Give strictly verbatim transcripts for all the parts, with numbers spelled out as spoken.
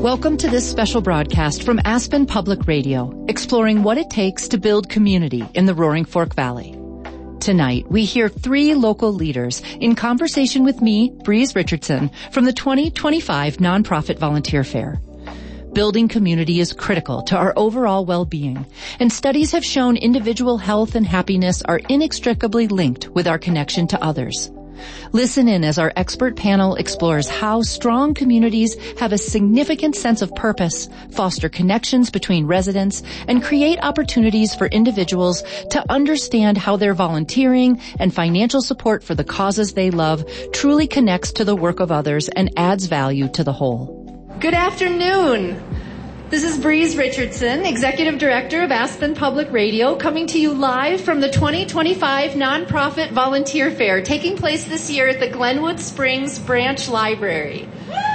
Welcome to this special broadcast from Aspen Public Radio, exploring what it takes to build community in the Roaring Fork Valley. Tonight, we hear three local leaders in conversation with me, Breeze Richardson, from the twenty twenty-five Nonprofit Volunteer Fair. Building community is critical to our overall well-being, and studies have shown individual health and happiness are inextricably linked with our connection to others. Listen in as our expert panel explores how strong communities have a significant sense of purpose, foster connections between residents, and create opportunities for individuals to understand how their volunteering and financial support for the causes they love truly connects to the work of others and adds value to the whole. Good afternoon. This is Breeze Richardson, Executive Director of Aspen Public Radio, coming to you live from the twenty twenty-five Nonprofit Volunteer Fair, taking place this year at the Glenwood Springs Branch Library.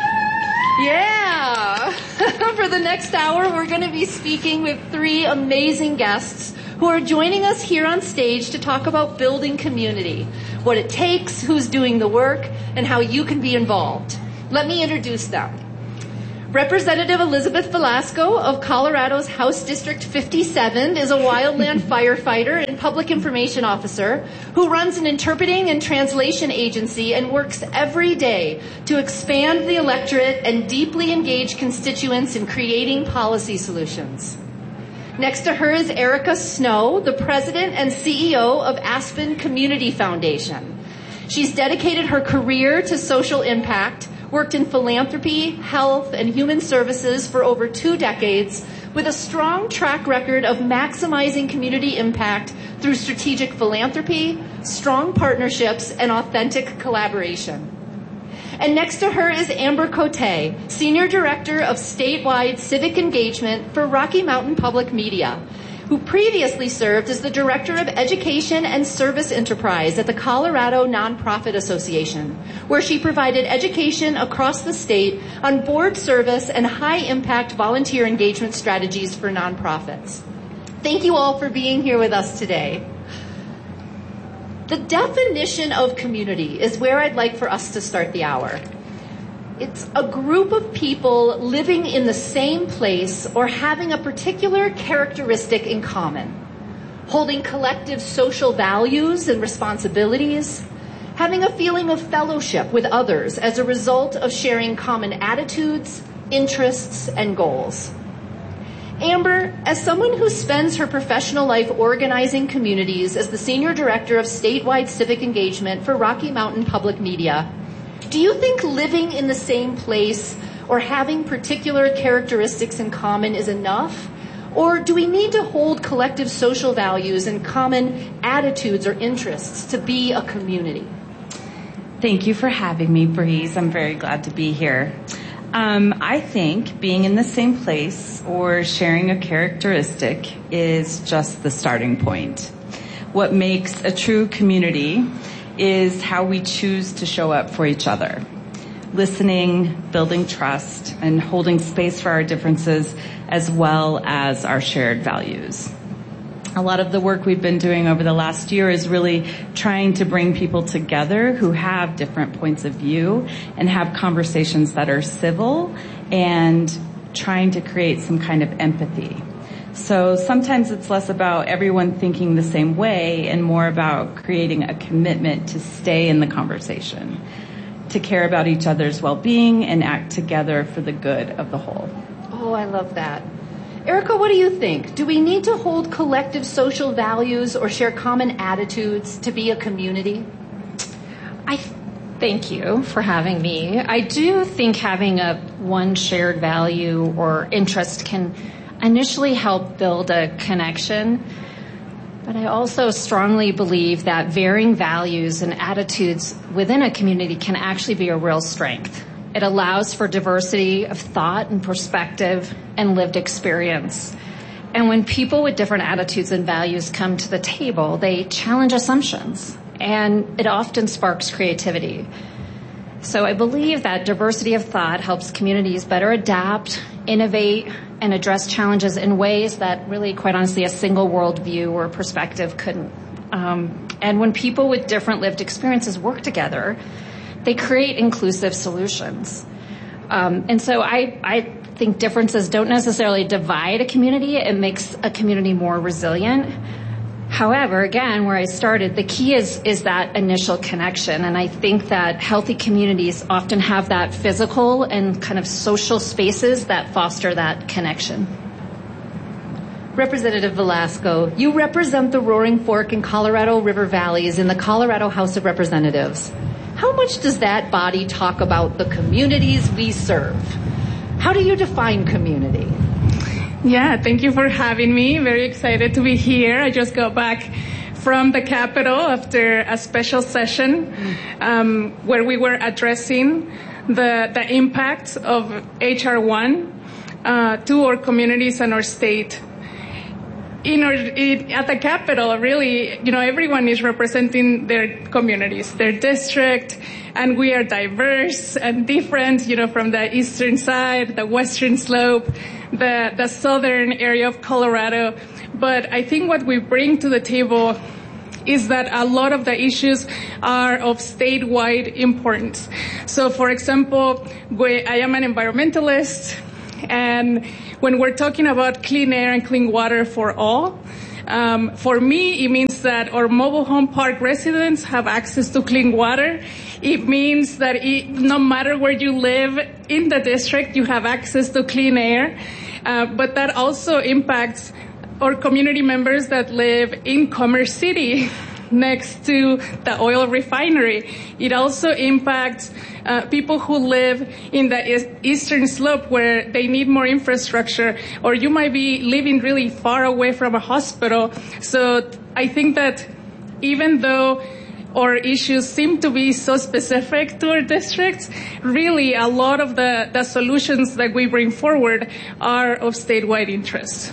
Yeah! For the next hour, we're going to be speaking with three amazing guests who are joining us here on stage to talk about building community, what it takes, who's doing the work, and how you can be involved. Let me introduce them. Representative Elizabeth Velasco of Colorado's House District fifty-seven is a wildland firefighter and public information officer who runs an interpreting and translation agency and works every day to expand the electorate and deeply engage constituents in creating policy solutions. Next to her is Erica Snow, the president and C E O of Aspen Community Foundation. She's dedicated her career to social impact, worked in philanthropy, health, and human services for over two decades with a strong track record of maximizing community impact through strategic philanthropy, strong partnerships, and authentic collaboration. And next to her is Amber Cote, Senior Director of Statewide Civic Engagement for Rocky Mountain Public Media, who previously served as the Director of Education and Service Enterprise at the Colorado Nonprofit Association, where she provided education across the state on board service and high-impact volunteer engagement strategies for nonprofits. Thank you all for being here with us today. The definition of community is where I'd like for us to start the hour. It's a group of people living in the same place or having a particular characteristic in common, holding collective social values and responsibilities, having a feeling of fellowship with others as a result of sharing common attitudes, interests, and goals. Amber, as someone who spends her professional life organizing communities as the Senior Director of Statewide Civic Engagement for Rocky Mountain Public Media, do you think living in the same place or having particular characteristics in common is enough? Or do we need to hold collective social values and common attitudes or interests to be a community? Thank you for having me, Breeze. I'm very glad to be here. Um, I think being in the same place or sharing a characteristic is just the starting point. What makes a true community is how we choose to show up for each other. Listening, building trust, and holding space for our differences as well as our shared values. A lot of the work we've been doing over the last year is really trying to bring people together who have different points of view and have conversations that are civil and trying to create some kind of empathy. So sometimes it's less about everyone thinking the same way and more about creating a commitment to stay in the conversation, to care about each other's well-being and act together for the good of the whole. Oh, I love that. Erica, what do you think? Do we need to hold collective social values or share common attitudes to be a community? I thank you for having me. I do think having a one shared value or interest can initially help build a connection, but I also strongly believe that varying values and attitudes within a community can actually be a real strength. It allows for diversity of thought and perspective and lived experience. And when people with different attitudes and values come to the table, they challenge assumptions, and it often sparks creativity. So I believe that diversity of thought helps communities better adapt, innovate, and address challenges in ways that really, quite honestly, a single worldview or perspective couldn't. Um, and when people with different lived experiences work together, they create inclusive solutions. Um, and so I, I think differences don't necessarily divide a community. It makes a community more resilient. However, again, where I started, the key is, is that initial connection. And I think that healthy communities often have that physical and kind of social spaces that foster that connection. Representative Velasco, you represent the Roaring Fork and Colorado River Valleys in the Colorado House of Representatives. How much does that body talk about the communities we serve? How do you define community? Yeah, thank you for having me. Very excited to be here. I just got back from the Capitol after a special session um, where we were addressing the, the impact of H R one uh, to our communities and our state. In our, in, at the Capitol, really, you know, everyone is representing their communities, their district, and we are diverse and different, you know, from the eastern side, the western slope, the, the southern area of Colorado. But I think what we bring to the table is that a lot of the issues are of statewide importance. So, for example, we, I am an environmentalist, and when we're talking about clean air and clean water for all, um, for me, it means that our mobile home park residents have access to clean water. It means that it, no matter where you live in the district, you have access to clean air. Uh, but that also impacts our community members that live in Commerce City next to the oil refinery. It also impacts uh, people who live in the eastern slope where they need more infrastructure, or you might be living really far away from a hospital. So I think that even though our issues seem to be so specific to our districts, really a lot of the, the solutions that we bring forward are of statewide interest.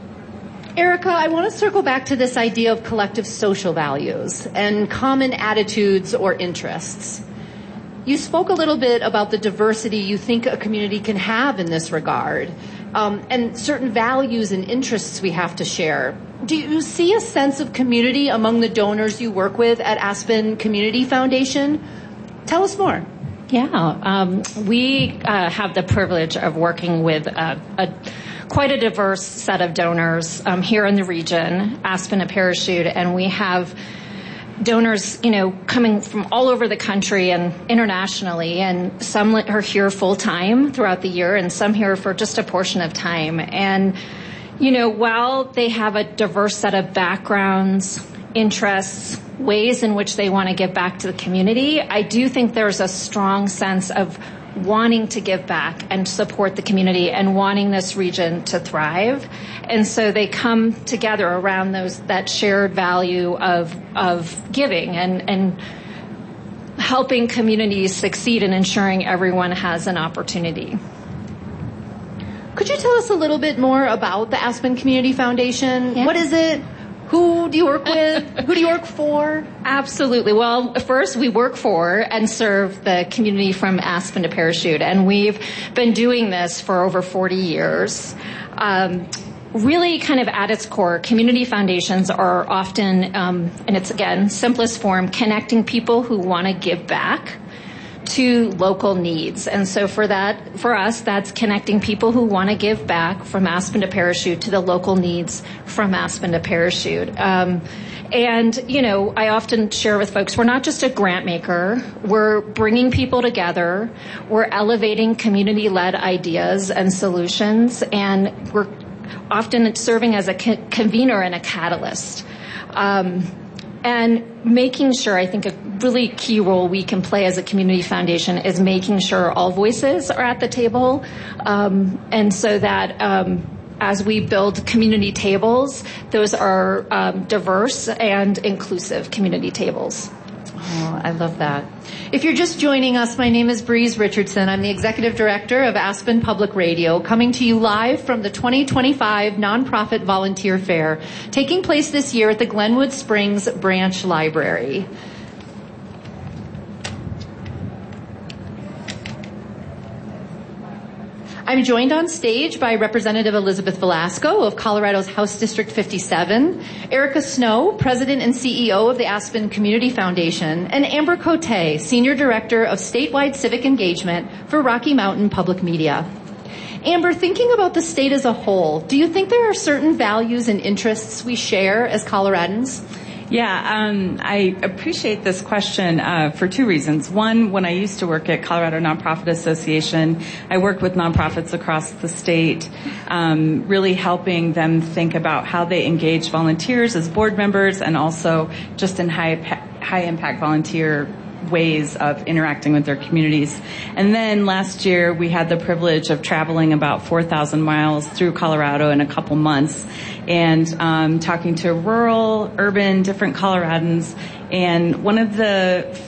Erica, I want to circle back to this idea of collective social values and common attitudes or interests. You spoke a little bit about the diversity you think a community can have in this regard, um, and certain values and interests we have to share. Do you see a sense of community among the donors you work with at Aspen Community Foundation? Tell us more. Yeah, um, we uh, have the privilege of working with a, a quite a diverse set of donors um, here in the region, Aspen and Parachute, and we have donors, you know, coming from all over the country and internationally, and some are here full time throughout the year, and some here for just a portion of time. And, you know, while they have a diverse set of backgrounds, interests, ways in which they want to give back to the community, I do think there's a strong sense of wanting to give back and support the community and wanting this region to thrive. And so they come together around those, that shared value of, of giving and, and helping communities succeed and ensuring everyone has an opportunity. Could you tell us a little bit more about the Aspen Community Foundation? Yeah. What is it? Who do you work with? Who do you work for? Absolutely. Well, first, we work for and serve the community from Aspen to Parachute, and we've been doing this for over forty years. Um, really, kind of at its core, community foundations are often, um, and it's, again, simplest form, connecting people who want to give back to local needs. And so for that, for us, that's connecting people who want to give back from Aspen to Parachute to the local needs from Aspen to Parachute. Um, and, you know, I often share with folks, we're not just a grant maker. We're bringing people together. We're elevating community-led ideas and solutions. And we're often serving as a co- convener and a catalyst. Um, And making sure, I think a really key role we can play as a community foundation is making sure all voices are at the table. Um, and so that um, as we build community tables, those are um, diverse and inclusive community tables. Oh, I love that. If you're just joining us, my name is Breeze Richardson. I'm the Executive Director of Aspen Public Radio, coming to you live from the twenty twenty-five Nonprofit Volunteer Fair, taking place this year at the Glenwood Springs Branch Library. I'm joined on stage by Representative Elizabeth Velasco of Colorado's House District fifty-seven, Erica Snow, President and C E O of the Aspen Community Foundation, and Amber Cote, Senior Director of Statewide Civic Engagement for Rocky Mountain Public Media. Amber, thinking about the state as a whole, do you think there are certain values and interests we share as Coloradans? Yeah, um, I appreciate this question uh, for two reasons. One, when I used to work at Colorado Nonprofit Association, I worked with nonprofits across the state, um, really helping them think about how they engage volunteers as board members and also just in high high impact volunteer ways of interacting with their communities. And then last year we had the privilege of traveling about four thousand miles through Colorado in a couple months and um, talking to rural, urban, different Coloradans. And one of the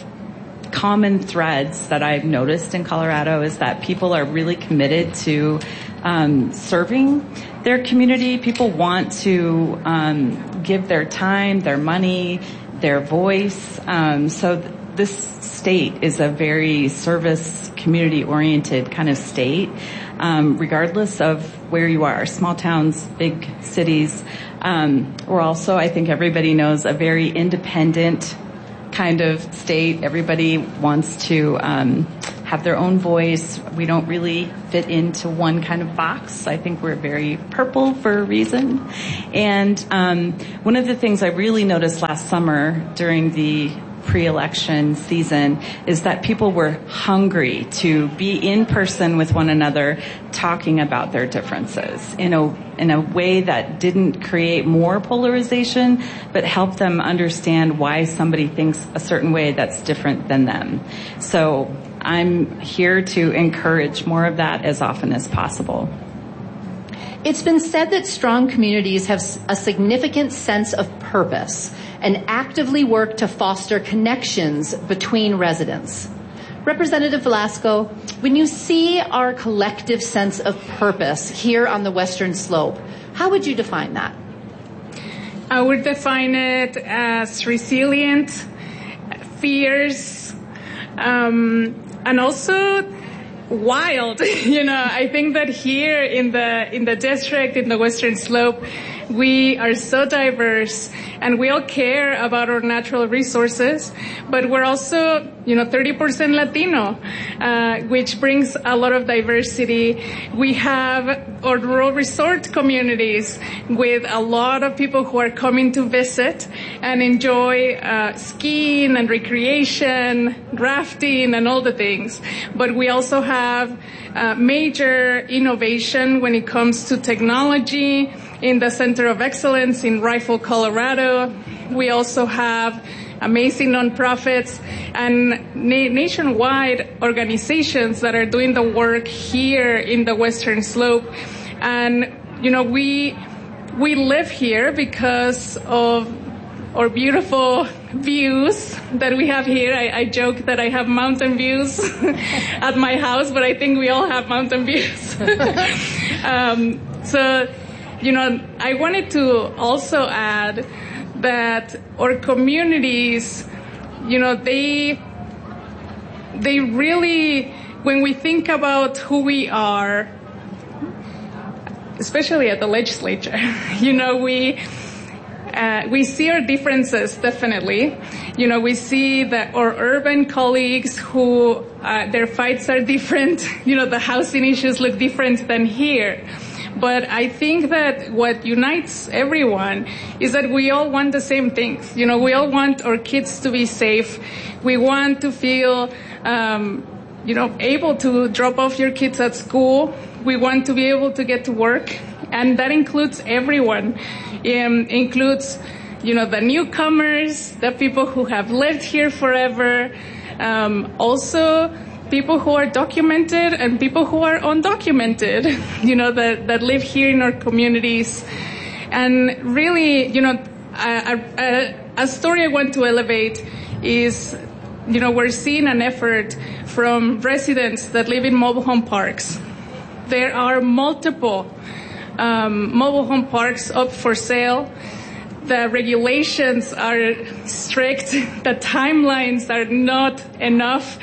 common threads that I've noticed in Colorado is that people are really committed to um, serving their community. People want to um, give their time, their money, their voice. Um, so th- this state is a very service, community-oriented kind of state, um, regardless of where you are, small towns, big cities. Um, we're also, I think everybody knows, a very independent kind of state. Everybody wants to um, have their own voice. We don't really fit into one kind of box. I think we're very purple for a reason. And um, one of the things I really noticed last summer during the pre-election season is that people were hungry to be in person with one another talking about their differences in a in a way that didn't create more polarization but helped them understand why somebody thinks a certain way that's different than them. So I'm here to encourage more of that as often as possible. It's been said that strong communities have a significant sense of purpose and actively work to foster connections between residents. Representative Velasco, when you see our collective sense of purpose here on the Western Slope, how would you define that? I would define it as resilient, fierce, um, and also wild. You know, I think that here in the in the district, in the Western Slope, we are so diverse and we all care about our natural resources, but we're also, you know, thirty percent Latino, uh, which brings a lot of diversity. We have our rural resort communities with a lot of people who are coming to visit and enjoy uh, skiing and recreation, rafting and all the things. But we also have uh, major innovation when it comes to technology in the Center of Excellence in Rifle, Colorado. We also have amazing nonprofits and na- nationwide organizations that are doing the work here in the Western Slope. And, you know, we we live here because of our beautiful views that we have here. I, I joke that I have mountain views at my house, but I think we all have mountain views. um, so, you know, I wanted to also add that our communities, you know, they, they really, when we think about who we are, especially at the legislature, you know, we, uh, we see our differences, definitely. You know, we see that our urban colleagues who, uh, their fights are different, you know, the housing issues look different than here. But I think that what unites everyone is that we all want the same things. You know, we all want our kids to be safe. We want to feel, um, you know, able to drop off your kids at school. We want to be able to get to work. And that includes everyone. Um, includes, you know, the newcomers, the people who have lived here forever. Um, also, people who are documented and people who are undocumented, you know, that, that live here in our communities. And really, you know, a, a, a story I want to elevate is, you know, we're seeing an effort from residents that live in mobile home parks. There are multiple um, mobile home parks up for sale. The regulations are strict. The timelines are not enough.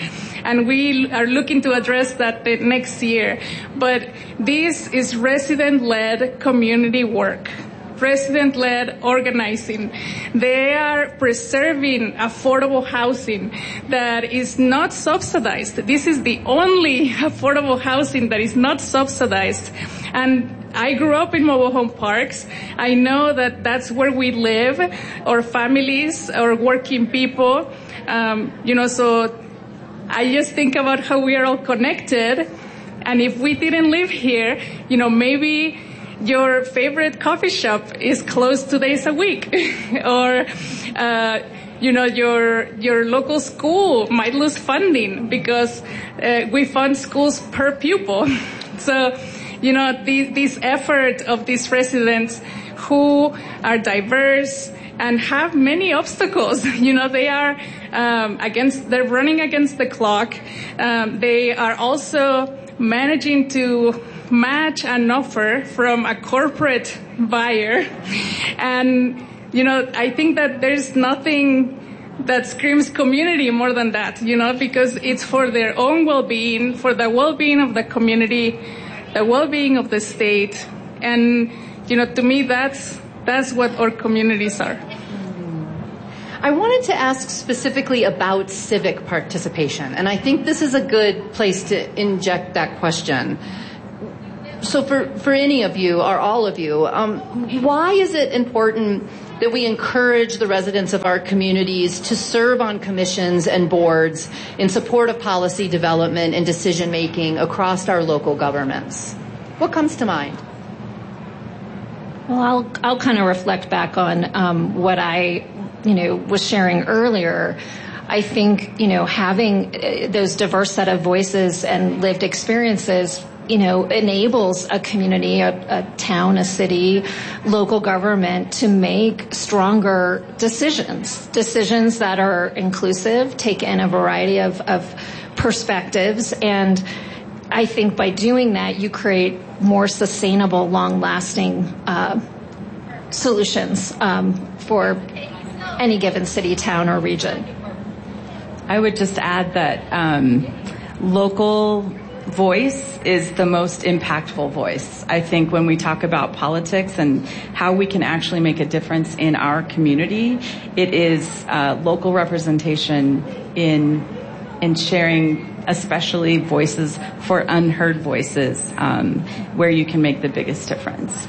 and we are looking to address that the next year. But this is resident-led community work. Resident-led organizing. They are preserving affordable housing that is not subsidized. This is the only affordable housing that is not subsidized. And I grew up in mobile home parks. I know that that's where we live, our families, our working people. Um, you know, so I just think about how we are all connected. And if we didn't live here, you know, maybe your favorite coffee shop is closed two days a week, or uh, you know your your local school might lose funding because uh, we fund schools per pupil. So, you know, the, this effort of these residents who are diverse and have many obstacles. You know, they are um, against. They're running against the clock. Um, they are also managing to match an offer from a corporate buyer. And, you know, I think that there's nothing that screams community more than that, you know, because it's for their own well-being, for the well-being of the community, the well-being of the state. And, you know, to me, that's, that's what our communities are. I wanted to ask specifically about civic participation, and I think this is a good place to inject that question. So for, for any of you, or all of you, um, why is it important that we encourage the residents of our communities to serve on commissions and boards in support of policy development and decision-making across our local governments? What comes to mind? Well, I'll, I'll kind of reflect back on um, what I, you know, was sharing earlier. I think, you know, having those diverse set of voices and lived experiences, you know, enables a community, a, a town, a city, local government to make stronger decisions, decisions that are inclusive, take in a variety of, of perspectives. And I think by doing that, you create more sustainable, long-lasting uh, solutions um, for any given city, town, or region. I would just add that um, local voice is the most impactful voice. I think when we talk about politics and how we can actually make a difference in our community, it is uh, local representation in in sharing, especially voices for unheard voices, um, where you can make the biggest difference.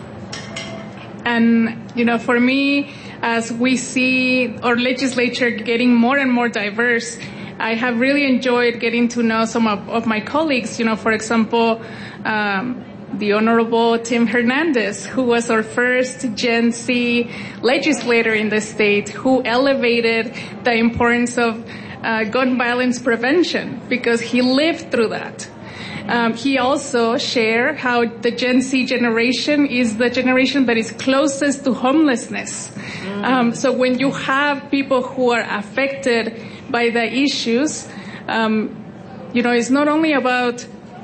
And, you know, for me, as we see our legislature getting more and more diverse, I have really enjoyed getting to know some of, of my colleagues. You know, for example, um, the Honorable Tim Hernandez, who was our first Gen Z legislator in the state, who elevated the importance of uh, gun violence prevention because he lived through that. Um, he also shared how the Gen Z generation is the generation that is closest to homelessness. Mm. Um, so when you have people who are affected by the issues, um, you know, it's not only about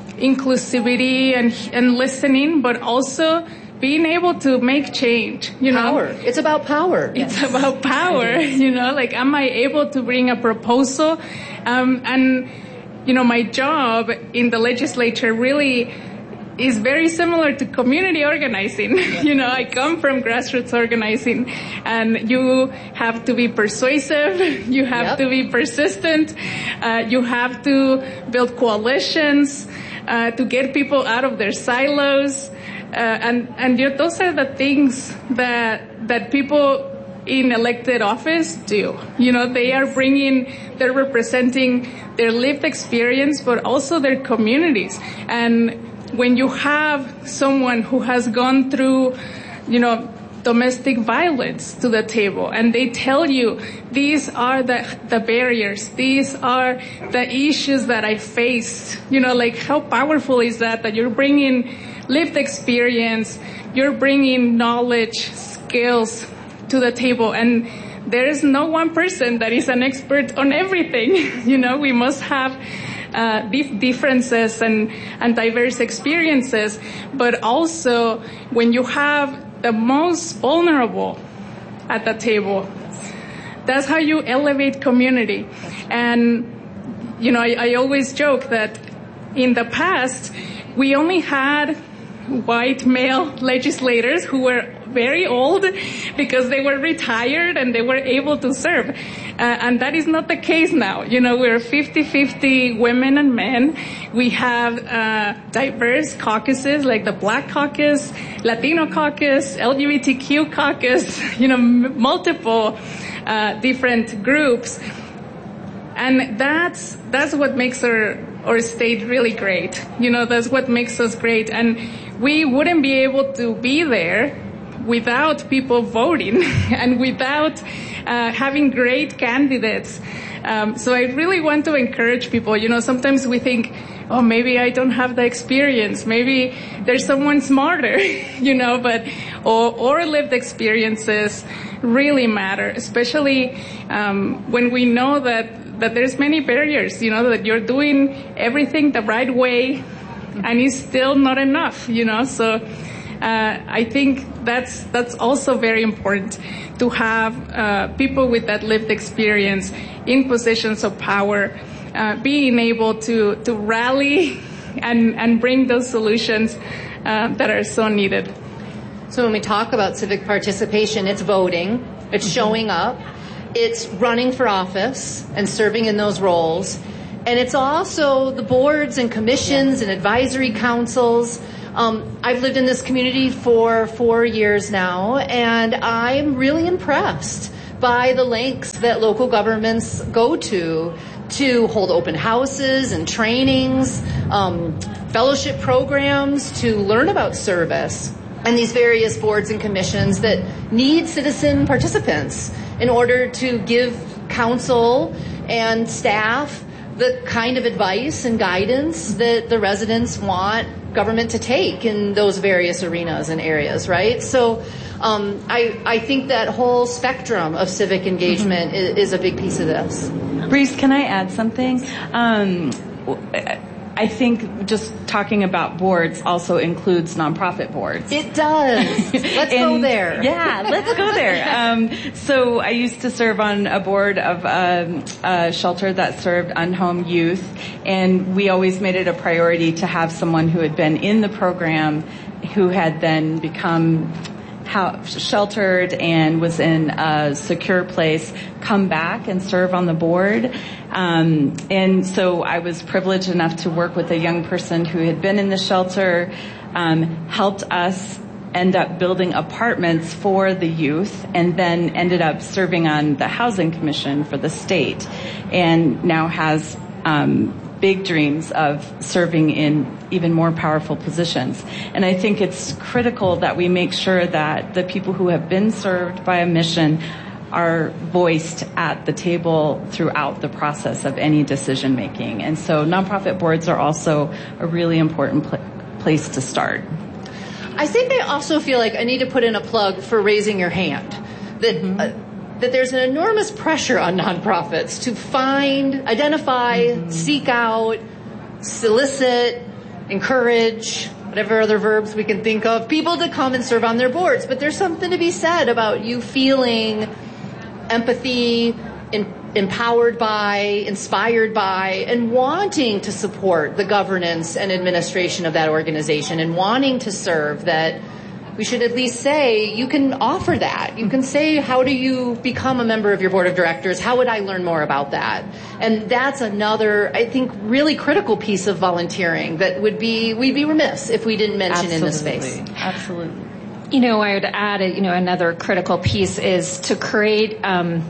inclusivity and and listening, but also being able to make change. You know, power. It's about power. It's yes. about power. You know, like, am I able to bring a proposal? Um, and you know, my job in the legislature really is very similar to community organizing. Yep. You know, I come from grassroots organizing, and you have to be persuasive, you have yep. to be persistent, uh, you have to build coalitions uh, to get people out of their silos, uh, and and you know, those are the things that that people in elected office do. You know, they are bringing, they're representing their lived experience, but also their communities. And when you have someone who has gone through, you know, domestic violence to the table, and they tell you, these are the, the barriers, these are the issues that I faced, you know, like, how powerful is that, that you're bringing lived experience, you're bringing knowledge, skills to the table, and there is no one person that is an expert on everything. You know, we must have uh, dif- differences and, and diverse experiences, but also when you have the most vulnerable at the table, that's how you elevate community. And you know, I, I always joke that in the past, we only had white male legislators who were very old because they were retired and they were able to serve. Uh, and that is not the case now. You know, we're fifty-fifty women and men. We have uh, diverse caucuses like the Black Caucus, Latino Caucus, L G B T Q Caucus, you know, m- multiple uh, different groups. And that's that's what makes our, our state really great. You know, that's what makes us great. And we wouldn't be able to be there without people voting and without uh, having great candidates. Um, so I really want to encourage people. You know, sometimes we think, oh, maybe I don't have the experience. Maybe there's someone smarter, you know, but or, or lived experiences really matter, especially um, when we know that that there's many barriers, you know, that you're doing everything the right way and it's still not enough, you know. So uh, I think that's that's also very important to have uh, people with that lived experience in positions of power, uh, being able to, to rally and, and bring those solutions uh, that are so needed. So when we talk about civic participation, it's voting, it's showing up, it's running for office and serving in those roles, and it's also the boards and commissions and advisory councils. Um, I've lived in this community for four years now, and I'm really impressed by the lengths that local governments go to to hold open houses and trainings, um, fellowship programs to learn about service, and these various boards and commissions that need citizen participants in order to give council and staff the kind of advice and guidance that the residents want government to take in those various arenas and areas, right? So um, I, I think that whole spectrum of civic engagement mm-hmm. is, is a big piece of this. Breeze, can I add something? Um, I think just talking about boards also includes nonprofit boards. It does. Let's and, go there. Yeah, let's go there. Um, so I used to serve on a board of um, a shelter that served unhomed youth, and we always made it a priority to have someone who had been in the program who had then become sheltered and was in a secure place come back and serve on the board. Um, and so I was privileged enough to work with a young person who had been in the shelter, um, helped us end up building apartments for the youth, and then ended up serving on the Housing Commission for the state, and now has um, big dreams of serving in even more powerful positions. And I think it's critical that we make sure that the people who have been served by a mission are voiced at the table throughout the process of any decision making. And so nonprofit boards are also a really important pl- place to start. I think I also feel like I need to put in a plug for raising your hand. That mm-hmm. uh, that there's an enormous pressure on nonprofits to find, identify, mm-hmm. seek out, solicit, encourage, whatever other verbs we can think of, people to come and serve on their boards. But there's something to be said about you feeling empathy, in, empowered by, inspired by, and wanting to support the governance and administration of that organization, and wanting to serve, that we should at least say, you can offer that. You can say, how do you become a member of your board of directors? How would I learn more about that? And that's another, I think, really critical piece of volunteering that would be, we'd be remiss if we didn't mention Absolutely. in this space. Absolutely. You know, I would add, you know, another critical piece is to create um,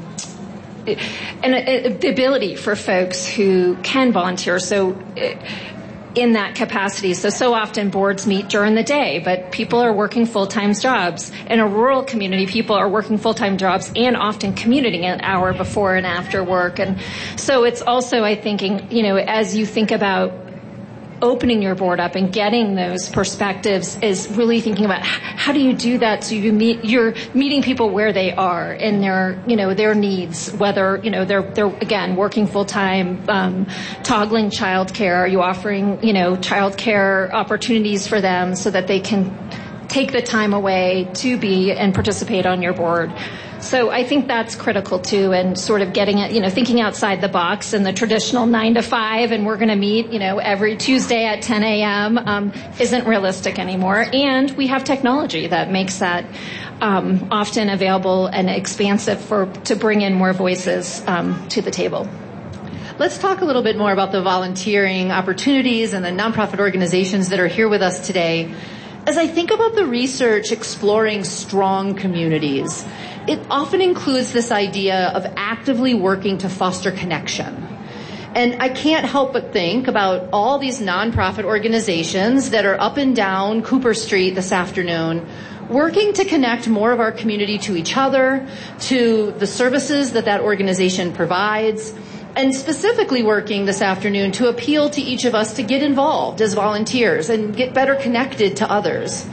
an, a, the ability for folks who can volunteer. So in that capacity, so so often boards meet during the day, but people are working full-time jobs. In a rural community, people are working full-time jobs and often commuting an hour before and after work. And so it's also, I think, you know, as you think about opening your board up and getting those perspectives, is really thinking about how do you do that so you meet, you're meeting people where they are in their, you know, their needs, whether, you know, they're, they're again, working full time, um, toggling childcare. Are you offering, you know, childcare opportunities for them so that they can take the time away to be and participate on your board? So I think that's critical too, and sort of getting it, you know, thinking outside the box and the traditional nine to five, and we're going to meet, you know, every Tuesday at ten a.m. Um, isn't realistic anymore. And we have technology that makes that um, often available and expansive for to bring in more voices um, to the table. Let's talk a little bit more about the volunteering opportunities and the nonprofit organizations that are here with us today. As I think about the research exploring strong communities, it often includes this idea of actively working to foster connection. And I can't help but think about all these nonprofit organizations that are up and down Cooper Street this afternoon, working to connect more of our community to each other, to the services that that organization provides, and specifically working this afternoon to appeal to each of us to get involved as volunteers and get better connected to others.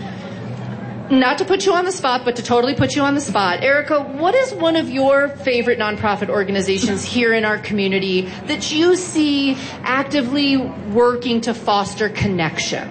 Not to put you on the spot, but to totally put you on the spot. Erica, what is one of your favorite nonprofit organizations here in our community that you see actively working to foster connection?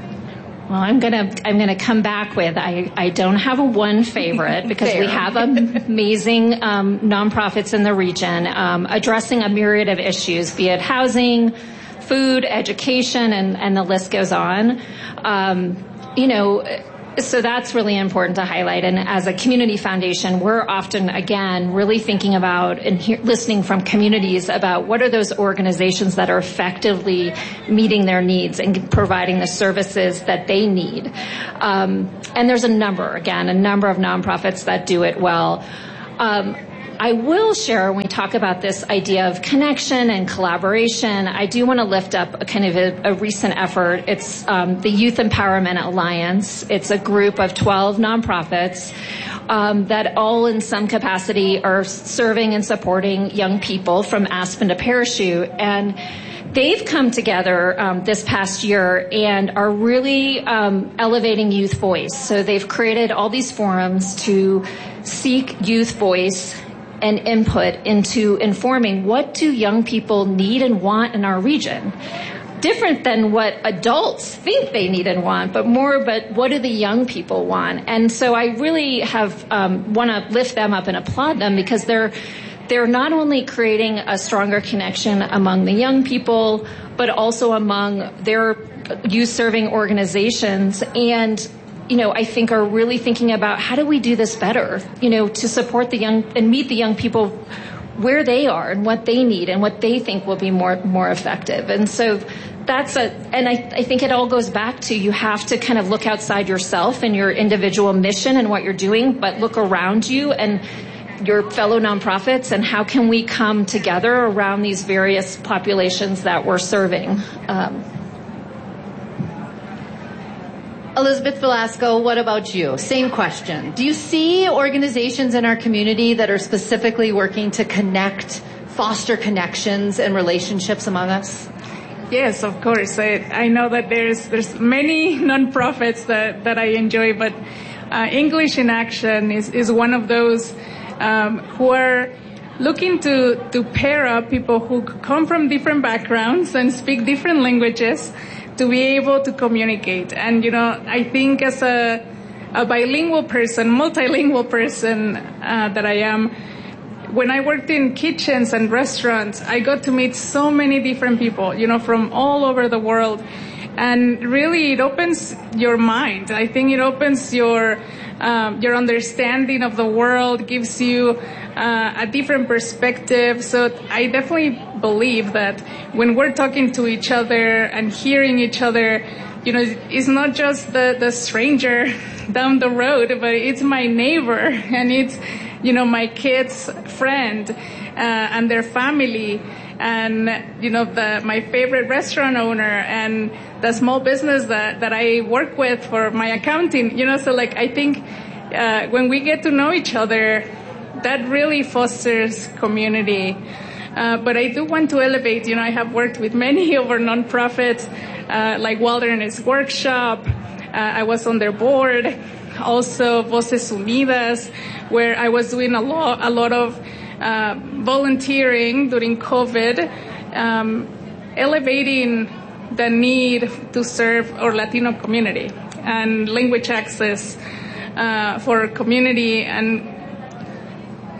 Well, I'm gonna I'm gonna come back with I, I don't have a one favorite because we have amazing um, nonprofits in the region um, addressing a myriad of issues, be it housing, food, education, and, and the list goes on. Um, you know. So that's really important to highlight. And as a community foundation, we're often, again, really thinking about and he- listening from communities about what are those organizations that are effectively meeting their needs and providing the services that they need. Um, and there's a number, again, a number of nonprofits that do it well. Um, I will share when we talk about this idea of connection and collaboration. I do want to lift up a kind of a, a recent effort. It's um, the Youth Empowerment Alliance. It's a group of twelve nonprofits um, that all in some capacity are serving and supporting young people from Aspen to Parachute. And they've come together um, this past year and are really um, elevating youth voice. So they've created all these forums to seek youth voice and input into informing what do young people need and want in our region. Different than what adults think they need and want, but more, but what do the young people want? And so I really have um, want to lift them up and applaud them because they're they're not only creating a stronger connection among the young people, but also among their youth-serving organizations and you know, I think are really thinking about how do we do this better, you know, to support the young and meet the young people where they are and what they need and what they think will be more more effective. And so that's a, and I, I think it all goes back to you have to kind of look outside yourself and your individual mission and what you're doing, but look around you and your fellow nonprofits and how can we come together around these various populations that we're serving. Um, Elizabeth Velasco, what about you? Same question. Do you see organizations in our community that are specifically working to connect, foster connections and relationships among us? Yes, of course. I, I know that there's there's many nonprofits that, that I enjoy, but uh, English in Action is, is one of those um, who are looking to, to pair up people who come from different backgrounds and speak different languages to be able to communicate. And, you know, I think as a, a bilingual person, multilingual person uh, that I am, when I worked in kitchens and restaurants, I got to meet so many different people, you know, from all over the world. And really, it opens your mind. I think it opens your um, your understanding of the world, gives you uh, a different perspective. So I definitely believe that when we're talking to each other and hearing each other, you know, it's not just the, the stranger down the road, but it's my neighbor and it's, you know, my kid's friend uh, and their family. And, you know, the, my favorite restaurant owner and the small business that, that I work with for my accounting, you know, so like I think uh, when we get to know each other, that really fosters community. Uh, but I do want to elevate, you know, I have worked with many of our nonprofits, uh, like Wilderness Workshop. Uh, I was on their board. Also Voces Unidas, where I was doing a lot, a lot of Uh, volunteering during COVID, um, elevating the need to serve our Latino community and language access uh, for our community. And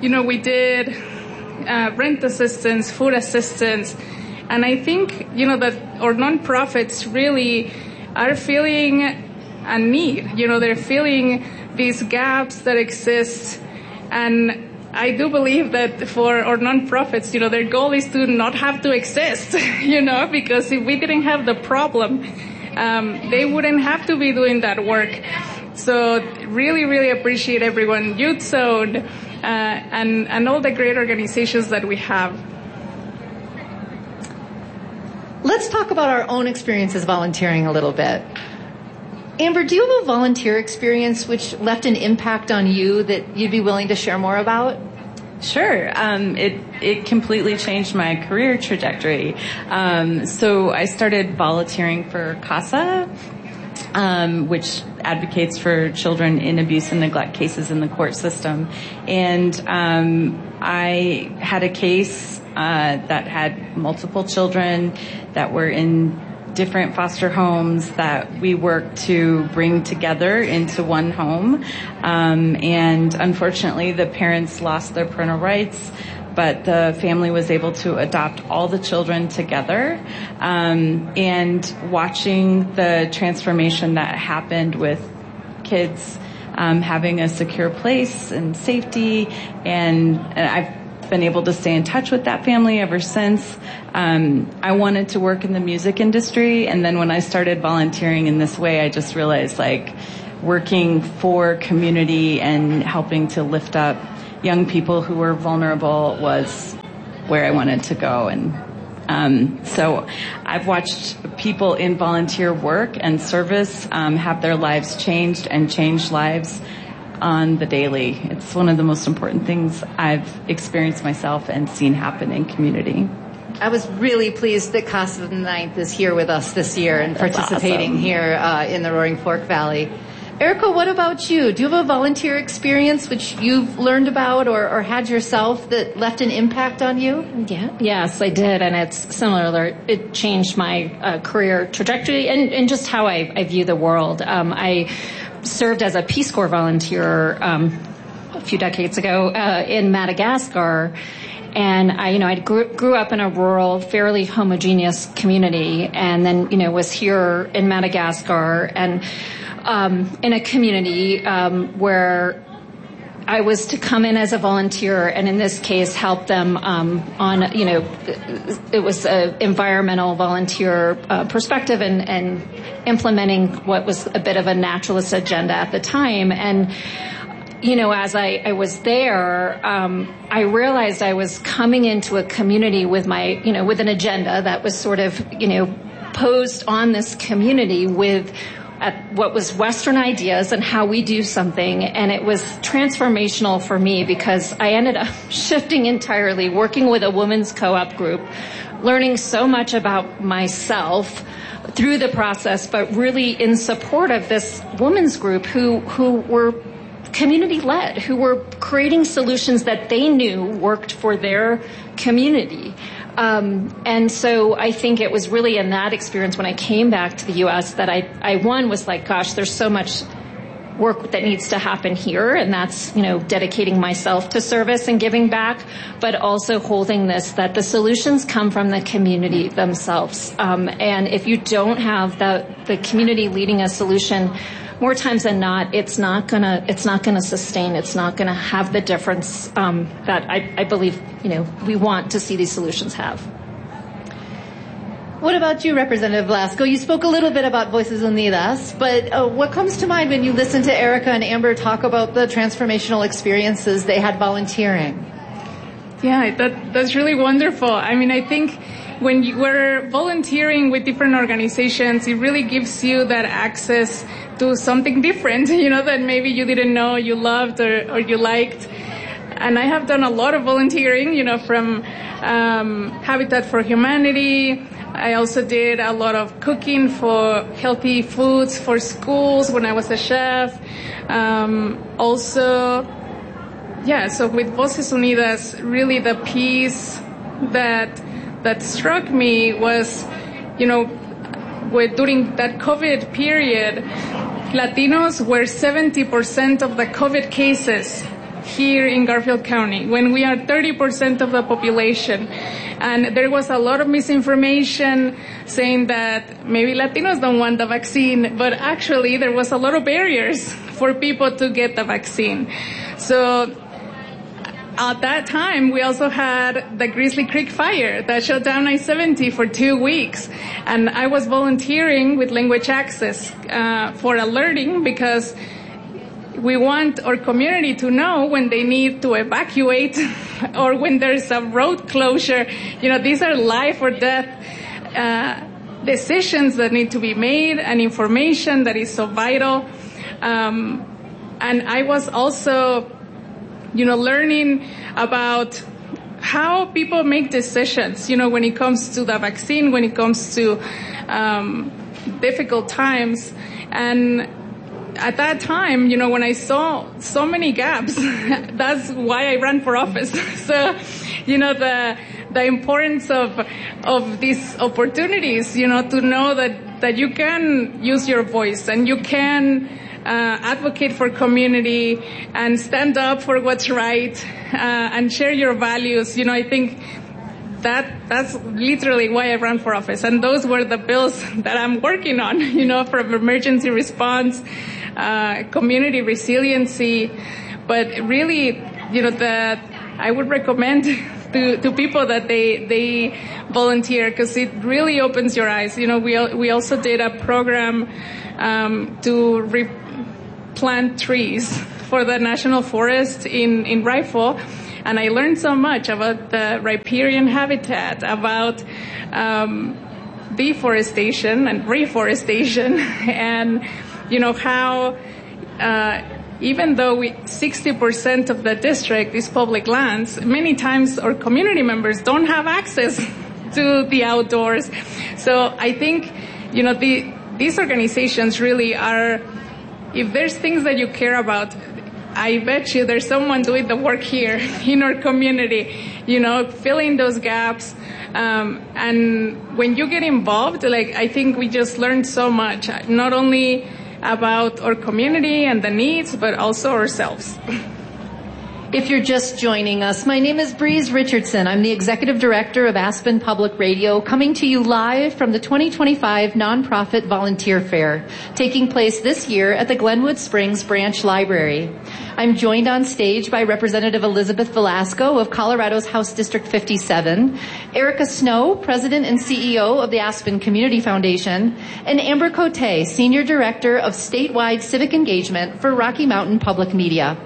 you know, we did uh, rent assistance, food assistance, and I think, you know, that our nonprofits really are feeling a need. You know, they're feeling these gaps that exist, and I do believe that for our nonprofits, you know, their goal is to not have to exist, you know, because if we didn't have the problem, um, they wouldn't have to be doing that work. So really, really appreciate everyone, Youth Zone, uh, and, and all the great organizations that we have. Let's talk about our own experiences volunteering a little bit. Amber, do you have a volunteer experience which left an impact on you that you'd be willing to share more about? Sure. Um, it it completely changed my career trajectory. Um, so I started volunteering for CASA, um, which advocates for children in abuse and neglect cases in the court system. And um, I had a case uh, that had multiple children that were in different foster homes that we worked to bring together into one home. Um, and unfortunately, the parents lost their parental rights, but the family was able to adopt all the children together. Um, and watching the transformation that happened with kids um, having a secure place and safety, and, and I've been able to stay in touch with that family ever since. Um, I wanted to work in the music industry, and then when I started volunteering in this way, I just realized, like, working for community and helping to lift up young people who were vulnerable was where I wanted to go. And um, so I've watched people in volunteer work and service um, have their lives changed and change lives on the daily. It's one of the most important things I've experienced myself and seen happen in community. I was really pleased that Casa the Ninth is here with us this year and That's participating awesome. here uh, in the Roaring Fork Valley. Erica, what about you? Do you have a volunteer experience which you've learned about or, or had yourself that left an impact on you? Yeah, yes, I did, and it's similar. It changed my uh, career trajectory and, and just how I, I view the world. Um, I served as a Peace Corps volunteer um, a few decades ago uh, in Madagascar, and I, you know, I grew, grew up in a rural, fairly homogeneous community, and then, you know, was here in Madagascar and um, in a community um, where I was to come in as a volunteer, and in this case, help them um, on, you know, it was an environmental volunteer uh, perspective and, and implementing what was a bit of a naturalist agenda at the time. And, you know, as I, I was there, um, I realized I was coming into a community with my, you know, with an agenda that was sort of, you know, posed on this community with at what was Western ideas and how we do something. And it was transformational for me because I ended up shifting entirely, working with a women's co-op group, learning so much about myself through the process, but really in support of this women's group who, who were community-led, who were creating solutions that they knew worked for their community. Um, and so I think it was really in that experience when I came back to the U S that I, I one was like, gosh, there's so much work that needs to happen here, and that's, you know, dedicating myself to service and giving back, but also holding this, that the solutions come from the community themselves. Um, and if you don't have the, the community leading a solution, more times than not, it's not gonna, it's not gonna sustain, it's not gonna have the difference, um, that I, I believe, you know, we want to see these solutions have. What about you, Representative Velasco? You spoke a little bit about Voices Unidas, but uh, what comes to mind when you listen to Erica and Amber talk about the transformational experiences they had volunteering? Yeah, that, that's really wonderful. I mean, I think when you were volunteering with different organizations, it really gives you that access to something different, you know, that maybe you didn't know you loved or, or you liked. And I have done a lot of volunteering, you know, from um, Habitat for Humanity. I also did a lot of cooking for healthy foods for schools when I was a chef. Um, also, yeah, so with Voces Unidas, really the piece that that struck me was, you know, with, during that COVID period, Latinos were seventy percent of the COVID cases here in Garfield County when we are thirty percent of the population. And there was a lot of misinformation saying that maybe Latinos don't want the vaccine, but actually there was a lot of barriers for people to get the vaccine. So at that time, we also had the Grizzly Creek fire that shut down I seventy for two weeks. And I was volunteering with Language Access uh, for alerting because we want our community to know when they need to evacuate or when there's a road closure. You know, these are life or death uh, decisions that need to be made and information that is so vital. Um, and I was also you know, learning about how people make decisions, you know, when it comes to the vaccine, when it comes to um, difficult times. And at that time, you know, when I saw so many gaps, that's why I ran for office. So, you know, the the importance of of these opportunities, you know, to know that, that you can use your voice and you can Uh, advocate for community and stand up for what's right uh, and share your values. You know, I think that that's literally why I ran for office. And those were the bills that I'm working on, you know, from emergency response, uh, community resiliency. But really, you know, that I would recommend to, to people that they, they volunteer because it really opens your eyes. You know, we, we also did a program um, to re- plant trees for the National Forest in, in Rifle. And I learned so much about the riparian habitat, about um, deforestation and reforestation, and, you know, how uh, even though we, sixty percent of the district is public lands, many times our community members don't have access to the outdoors. So I think, you know, the, these organizations really are, if there's things that you care about, I bet you there's someone doing the work here in our community, you know, filling those gaps. Um, and when you get involved, like, I think we just learned so much, not only about our community and the needs, but also ourselves. If you're just joining us, my name is Breeze Richardson. I'm the Executive Director of Aspen Public Radio, coming to you live from the twenty twenty-five Nonprofit Volunteer Fair, taking place this year at the Glenwood Springs Branch Library. I'm joined on stage by Representative Elizabeth Velasco of Colorado's House District fifty-seven, Erica Snow, President and C E O of the Aspen Community Foundation, and Amber Cote, Senior Director of Statewide Civic Engagement for Rocky Mountain Public Media.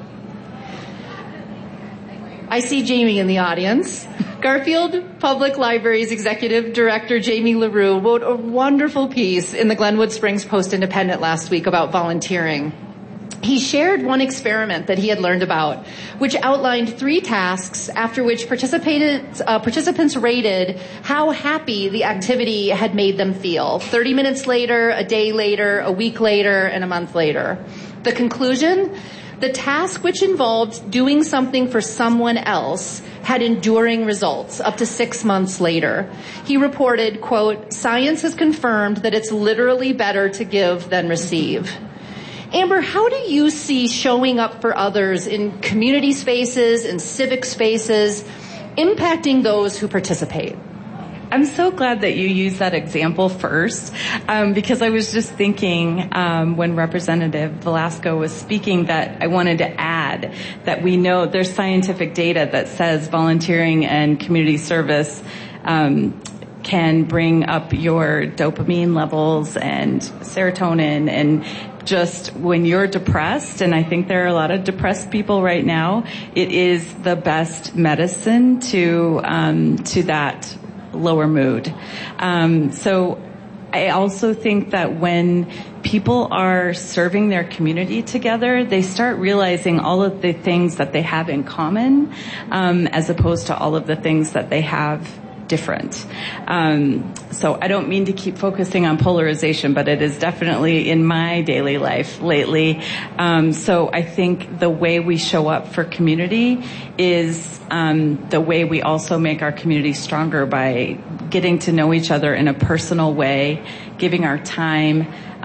I see Jamie in the audience. Garfield Public Library's Executive Director Jamie LaRue wrote a wonderful piece in the Glenwood Springs Post-Independent last week about volunteering. He shared one experiment that he had learned about, which outlined three tasks after which participated, uh, participants rated how happy the activity had made them feel. thirty minutes later, a day later, a week later, and a month later. The conclusion? The task, which involved doing something for someone else, had enduring results up to six months later. He reported, quote, "Science has confirmed that it's literally better to give than receive." Amber, how do you see showing up for others in community spaces and civic spaces impacting those who participate? I'm so glad that you used that example first, um, because I was just thinking um, when Representative Velasco was speaking that I wanted to add that we know there's scientific data that says volunteering and community service um, can bring up your dopamine levels and serotonin, and just when you're depressed, and I think there are a lot of depressed people right now, it is the best medicine to um, to that lower mood. Um, so I also think that when people are serving their community together, they start realizing all of the things that they have in common, um, as opposed to all of the things that they have different. Um, so I don't mean to keep focusing on polarization, but it is definitely in my daily life lately. Um, so I think the way we show up for community is um, the way we also make our community stronger by getting to know each other in a personal way, giving our time,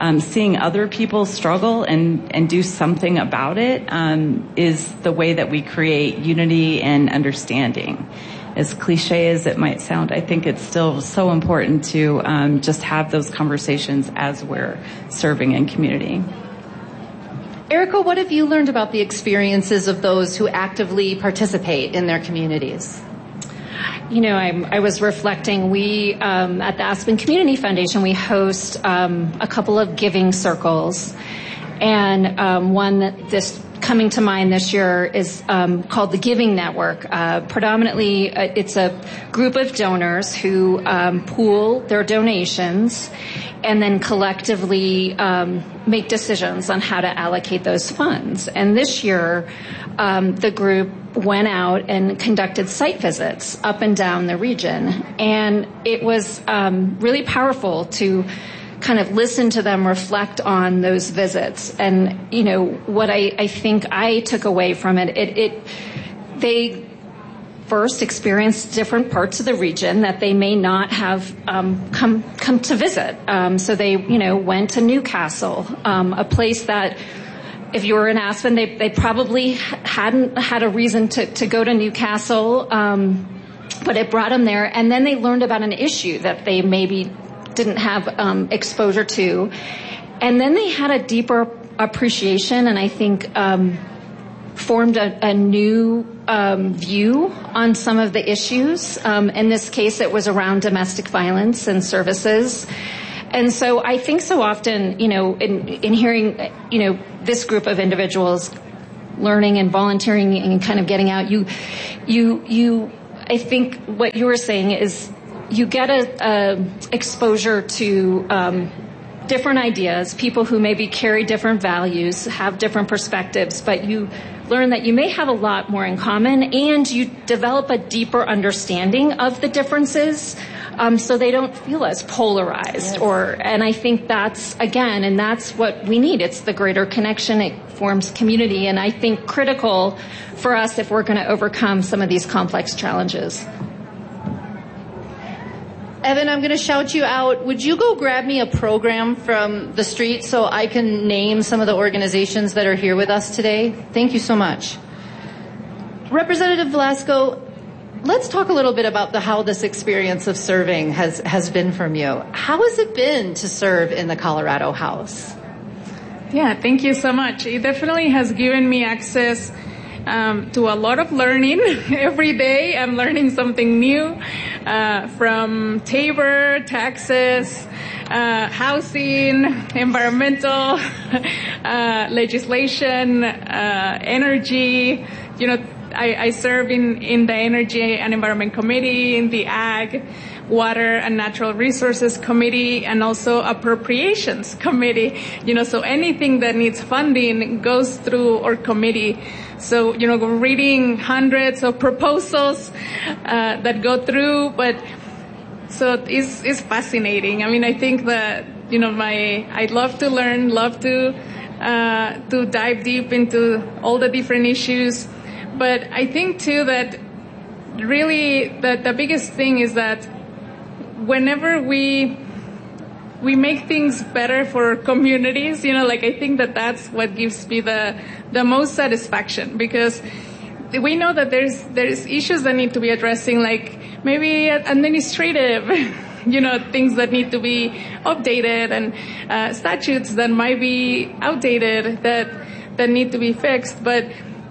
um, seeing other people struggle and, and do something about it um, is the way that we create unity and understanding. As cliche as it might sound, I think it's still so important to um, just have those conversations as we're serving in community. Erica, what have you learned about the experiences of those who actively participate in their communities? You know, I, I was reflecting, we, um, at the Aspen Community Foundation, we host um, a couple of giving circles. And um, one that this coming to mind this year is um, called the Giving Network. Uh, predominantly, uh, it's a group of donors who um, pool their donations and then collectively um, make decisions on how to allocate those funds. And this year, um, the group went out and conducted site visits up and down the region. And it was um, really powerful to kind of listen to them reflect on those visits. And, you know, what I, I think I took away from it, it, it they first experienced different parts of the region that they may not have um, come come to visit. Um, so they, you know, went to Newcastle, um, a place that if you were in Aspen, they, they probably hadn't had a reason to, to go to Newcastle, um, but it brought them there. And then they learned about an issue that they maybe didn't have um, exposure to. And then they had a deeper appreciation and I think um, formed a, a new um, view on some of the issues. Um, in this case, it was around domestic violence and services. And so I think so often, you know, in, in hearing, you know, this group of individuals learning and volunteering and kind of getting out, you, you, you, I think what you were saying is you get a, a exposure to um, different ideas, people who maybe carry different values, have different perspectives, but you learn that you may have a lot more in common and you develop a deeper understanding of the differences. Um, so they don't feel as polarized, yes. or and I think that's again, and that's what we need. It's the greater connection. It forms community, and I think critical for us if we're going to overcome some of these complex challenges. Evan, I'm going to shout you out. Would you go grab me a program from the street so I can name some of the organizations that are here with us today? Thank you so much. Representative Velasco, let's talk a little bit about the, how this experience of serving has, has been from you. How has it been to serve in the Colorado House? Yeah, thank you so much. It definitely has given me access um, to a lot of learning. Every day I'm learning something new uh, from Tabor, taxes, uh, housing, environmental uh, legislation, uh, energy, you know, I, I serve in, in the Energy and Environment Committee, in the Ag, Water and Natural Resources Committee, and also Appropriations Committee. You know, so anything that needs funding goes through our committee. So, you know, we're reading hundreds of proposals uh, that go through, but so it's, it's fascinating. I mean, I think that, you know, my, I love to learn, love to, uh, to dive deep into all the different issues. But I think, too, that really the, the biggest thing is that whenever we we make things better for communities, you know, like I think that that's what gives me the the most satisfaction, because we know that there's there's issues that need to be addressing, like maybe administrative, you know, things that need to be updated, and uh, statutes that might be outdated that that need to be fixed, but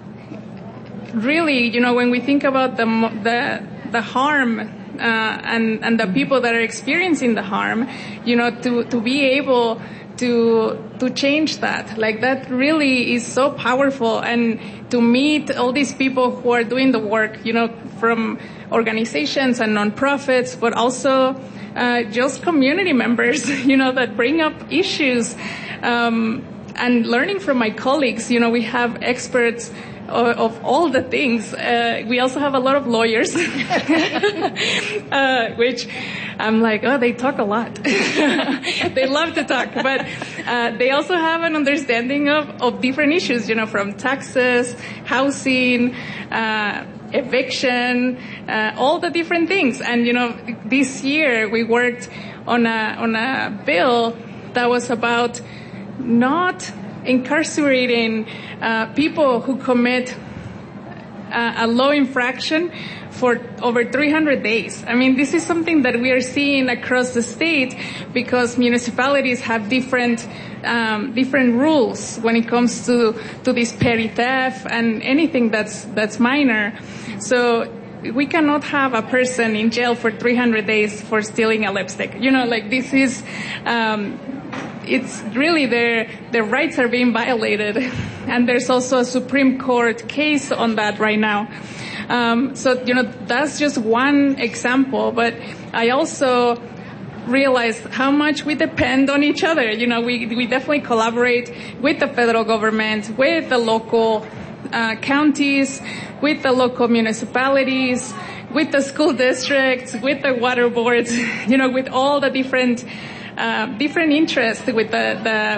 really, you know, when we think about the the the harm uh, and and the people that are experiencing the harm, you know, to to be able to to change that, like that really is so powerful. And to meet all these people who are doing the work, you know, from organizations and nonprofits, but also uh, just community members, you know, that bring up issues, um, and learning from my colleagues. You know, we have experts of all the things. Uh, we also have a lot of lawyers, uh, which I'm like, oh, they talk a lot. They love to talk, but uh, they also have an understanding of, of different issues, you know, from taxes, housing, uh, eviction, uh, all the different things. And, you know, this year we worked on a, on a bill that was about not incarcerating uh, people who commit uh, a law infraction for over three hundred days. I mean, this is something that we are seeing across the state because municipalities have different um, different rules when it comes to to this petty theft and anything that's that's minor. So we cannot have a person in jail for three hundred days for stealing a lipstick. You know, like this is, um, it's really their, their rights are being violated. And there's also a Supreme Court case on that right now. Um, so, you know, that's just one example, but I also realize how much we depend on each other. You know, we, we definitely collaborate with the federal government, with the local Uh, counties, with the local municipalities, with the school districts, with the water boards, you know, with all the different, uh, different interests, with the, the,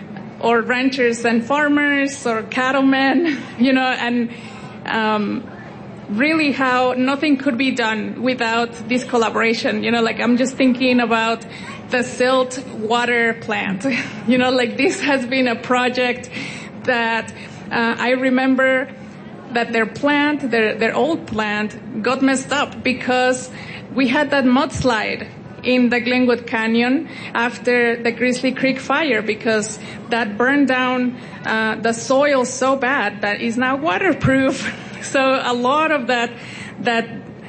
or ranchers and farmers or cattlemen, you know, and, um, really how nothing could be done without this collaboration. You know, like I'm just thinking about the silt water plant, you know, like this has been a project that Uh, I remember that their plant, their, their old plant, got messed up because we had that mudslide in the Glenwood Canyon after the Grizzly Creek fire because that burned down uh, the soil so bad that it's now waterproof. So a lot of that that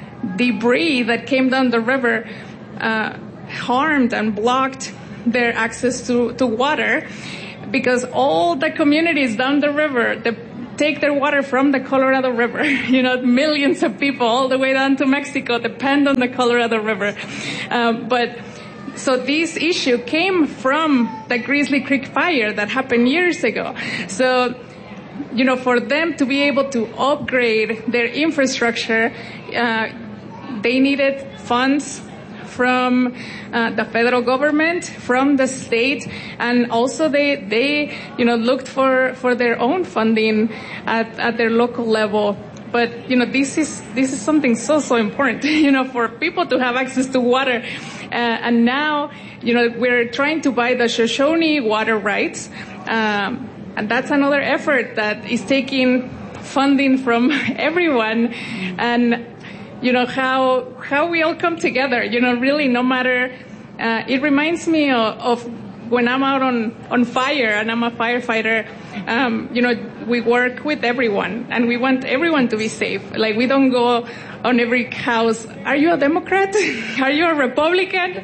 debris that came down the river uh, harmed and blocked their access to, to water. Because all the communities down the river, they take their water from the Colorado River. You know, millions of people all the way down to Mexico depend on the Colorado River. Um, but so this issue came from the Grizzly Creek fire that happened years ago. So, you know, for them to be able to upgrade their infrastructure, uh, they needed funds from uh, the federal government, from the state, and also they, they, you know, looked for, for their own funding at, at their local level. But, you know, this is, this is something so, so important, you know, for people to have access to water. Uh, and now, you know, we're trying to buy the Shoshone water rights. Um, and that's another effort that is taking funding from everyone. And, you know, how, how we all come together, you know, really no matter, uh, it reminds me of, of when I'm out on, on fire and I'm a firefighter, um, you know, we work with everyone and we want everyone to be safe. Like we don't go on every house. Are you a Democrat? Are you a Republican?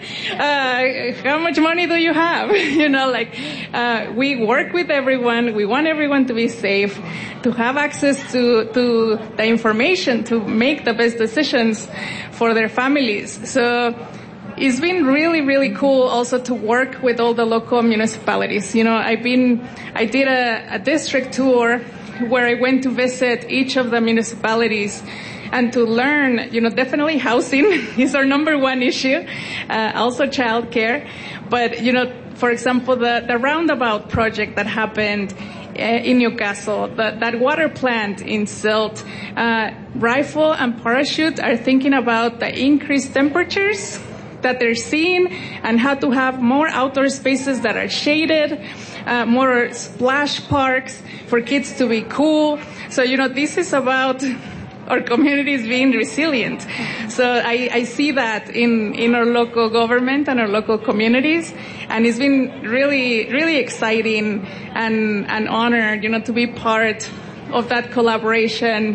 Uh, how much money do you have? You know, like, uh, we work with everyone. We want everyone to be safe, to have access to, to the information, to make the best decisions for their families. So it's been really, really cool also to work with all the local municipalities. You know, I've been, I did a, a district tour where I went to visit each of the municipalities and to learn, you know, definitely housing is our number one issue, uh, also childcare. But, you know, for example, the, the roundabout project that happened in Newcastle, the, that water plant in Silt, uh, Rifle and Parachute are thinking about the increased temperatures that they're seeing and how to have more outdoor spaces that are shaded, uh, more splash parks for kids to be cool. So, you know, this is about our communities being resilient. So I, I see that in, in our local government and our local communities. And it's been really, really exciting and an honor, you know, to be part of that collaboration,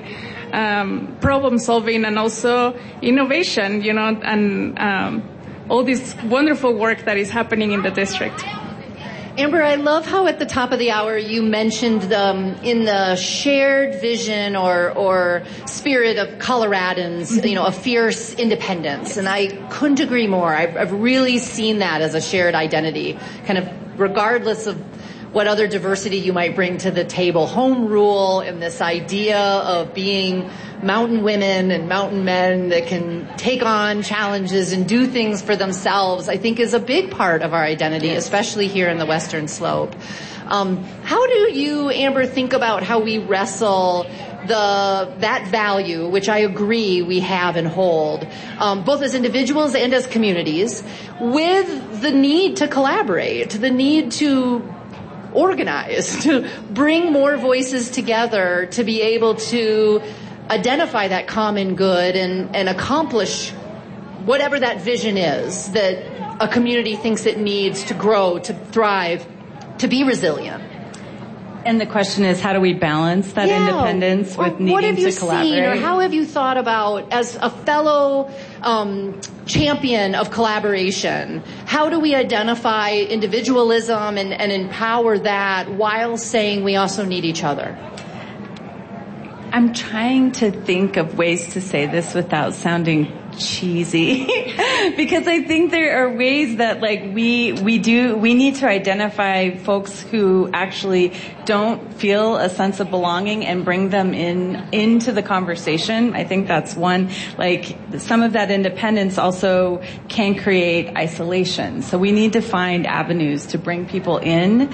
um, problem solving and also innovation, you know, and, um, all this wonderful work that is happening in the district. Amber, I love how at the top of the hour you mentioned um, in the shared vision or, or spirit of Coloradans, mm-hmm. you know, a fierce independence. And I couldn't agree more. I've, I've really seen that as a shared identity, kind of regardless of what other diversity you might bring to the table. Home rule and this idea of being mountain women and mountain men that can take on challenges and do things for themselves, I think is a big part of our identity, especially here in the Western Slope. Um, how do you, Amber, think about how we wrestle the that value, which I agree we have and hold, um, both as individuals and as communities, with the need to collaborate, the need to organize, to bring more voices together, to be able to identify that common good and, and accomplish whatever that vision is that a community thinks it needs to grow, to thrive, to be resilient. And the question is, how do we balance that yeah. independence with or needing what have you to collaborate? Seen, or how have you thought about, as a fellow um, champion of collaboration, how do we identify individualism and, and empower that while saying we also need each other? I'm trying to think of ways to say this without sounding cheesy because I think there are ways that like we we do we need to identify folks who actually don't feel a sense of belonging and bring them in into the conversation. I think that's one. Like some of that independence also can create isolation. So we need to find avenues to bring people in.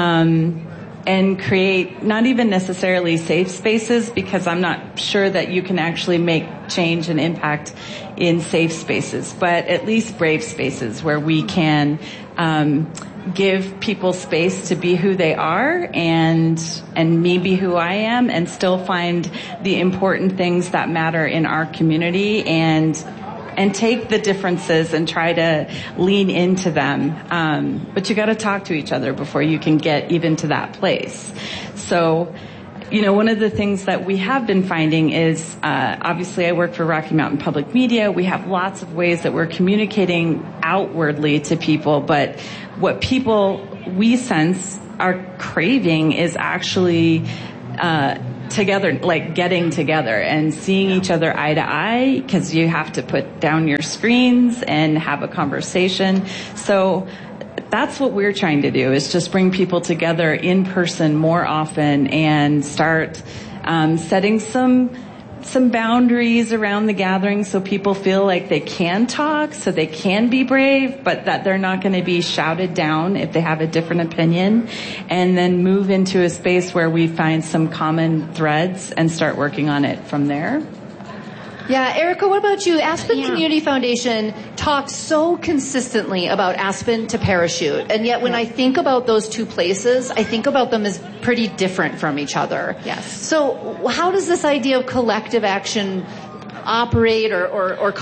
Um And create not even necessarily safe spaces, because I'm not sure that you can actually make change and impact in safe spaces, but at least brave spaces where we can um, give people space to be who they are and and me be who I am, and still find the important things that matter in our community, and and take the differences and try to lean into them. Um, but you got to talk to each other before you can get even to that place. So, you know, one of the things that we have been finding is, uh, obviously I work for Rocky Mountain Public Media. We have lots of ways that we're communicating outwardly to people, but what people we sense are craving is actually, uh, together, like getting together and seeing each other eye to eye, because you have to put down your screens and have a conversation. So that's what we're trying to do, is just bring people together in person more often and start um, setting some some boundaries around the gathering so people feel like they can talk, so they can be brave, but that they're not going to be shouted down if they have a different opinion, and then move into a space where we find some common threads and start working on it from there. Yeah, Erica, what about you? Aspen Yeah. Community Foundation talks so consistently about Aspen to Parachute, and yet when I think about those two places, I think about them as pretty different from each other. Yes. So how does this idea of collective action operate or, or, or